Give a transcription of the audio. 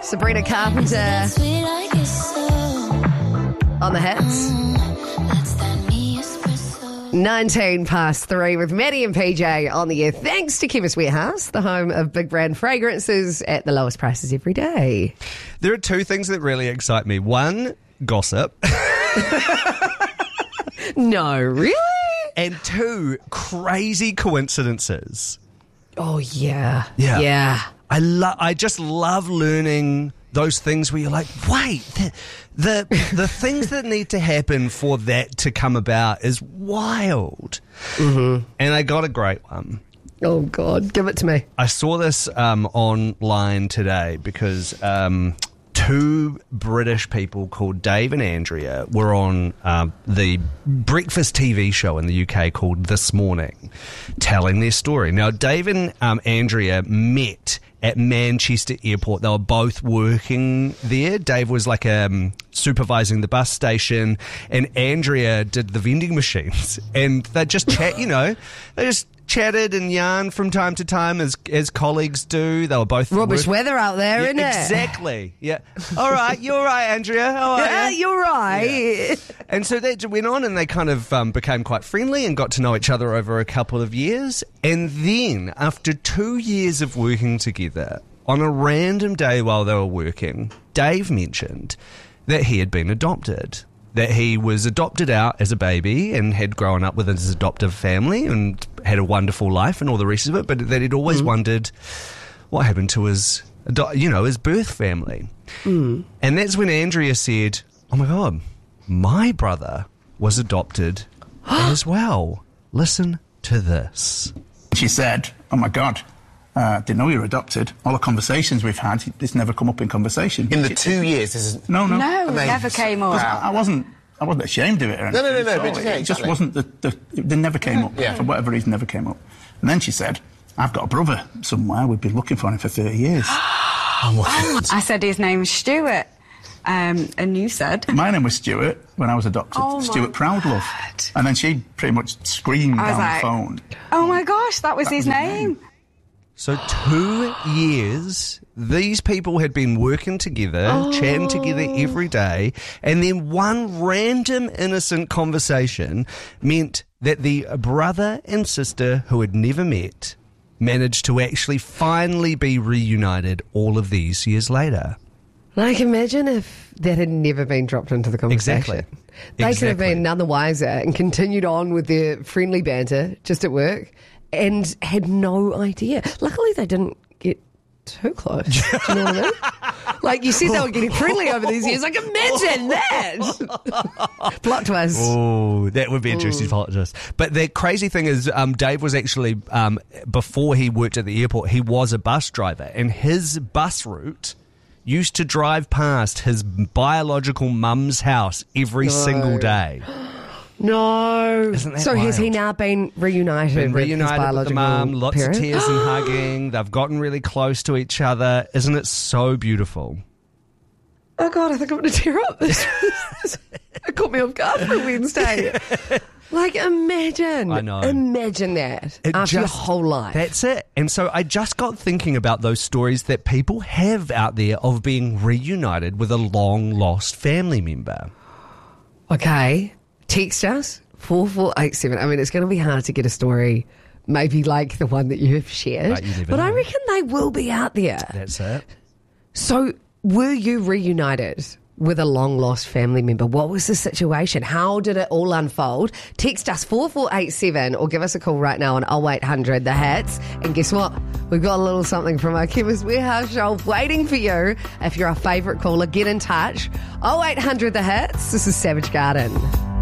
Sabrina Carpenter on the hits. 3:19 with Maddie and PJ on the air. Thanks to Chemist Warehouse, the home of big brand fragrances at the lowest prices every day. There are two things that really excite me. One, gossip. No, really? And two, crazy coincidences. Oh, yeah. Yeah. I just love learning those things where you're like, wait, the things that need to happen for that to come about is wild. Mm-hmm. And I got a great one. Oh, God. Give it to me. I saw this online today because two British people called Dave and Andrea were on the breakfast TV show in the UK called This Morning, telling their story. Now, Dave and Andrea met at Manchester Airport. They were both working there. Dave was like supervising the bus station, and Andrea did the vending machines. And they just they just chatted and yarned from time to time as colleagues do. They were both rubbish weather out there, isn't it? Exactly. Yeah. All right, you're right, Andrea. How are you? You're right. Yeah. And so that went on, and they kind of became quite friendly and got to know each other over a couple of years. And then, after 2 years of working together, on a random day while they were working, Dave mentioned that he had been adopted. That he was adopted out as a baby and had grown up with his adoptive family and had a wonderful life and all the rest of it, but that he'd always wondered what happened to his birth family. Mm. And that's when Andrea said, oh my God, my brother was adopted as well. Listen to this. She said, oh my God, didn't know you were adopted. All the conversations we've had, this never come up in conversation. In the 2 years, this is... No, it never came up. I wasn't ashamed of it or anything. No, but exactly. It just wasn't it never came up. For whatever reason, never came up. And then she said, I've got a brother somewhere. We've been looking for him for 30 years. I said his name's Stuart. And you said? My name was Stuart when I was adopted. Stuart Proudlove. And then she pretty much screamed down the phone. Oh my gosh, that was his name. So 2 years, these people had been working together, chatting together every day, and then one random innocent conversation meant that the brother and sister who had never met managed to actually finally be reunited all of these years later. Like, imagine if that had never been dropped into the conversation. Exactly. They could have been none the wiser and continued on with their friendly banter just at work and had no idea. Luckily, they didn't get too close. Do you know what I mean? Like, you said they were getting friendly over these years. Like, imagine that. Plot twist. Oh, that would be a juicy plot twist. But the crazy thing is, Dave was actually, before he worked at the airport, he was a bus driver. And his bus route used to drive past his biological mum's house every single day. No. Isn't that so wild? Has he now been reunited with his biological with the mum, lots parent? of tears and hugging. They've gotten really close to each other. Isn't it so beautiful? Oh, God, I think I'm going to tear up. It caught me off guard for a Wednesday. Like, imagine. I know. Imagine that after your whole life. That's it. And so I just got thinking about those stories that people have out there of being reunited with a long-lost family member. Okay. Text us, 4487. I mean, it's going to be hard to get a story maybe like the one that you have shared. But I reckon they will be out there. That's it. So, were you reunited with a long-lost family member? What was the situation? How did it all unfold? Text us 4487 or give us a call right now on 0800 The Hits. And guess what? We've got a little something from our Chemist Warehouse show waiting for you. If you're our favourite caller, get in touch. 0800 The Hits. This is Savage Garden.